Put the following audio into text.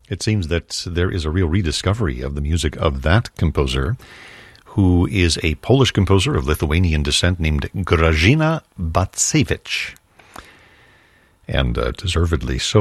It seems that there is a real rediscovery of the music of that composer, who is a Polish composer of Lithuanian descent named Grażyna Bacewicz. And deservedly so.